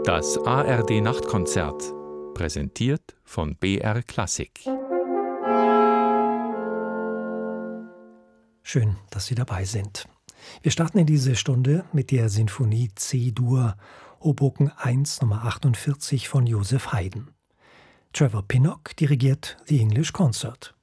Das ARD Nachtkonzert, präsentiert von BR Klassik. Schön, dass Sie dabei sind. Wir starten in diese Stunde mit der Sinfonie C-Dur, Hoboken 1 Nummer 48 von Joseph Haydn. Trevor Pinnock dirigiert The English Concert.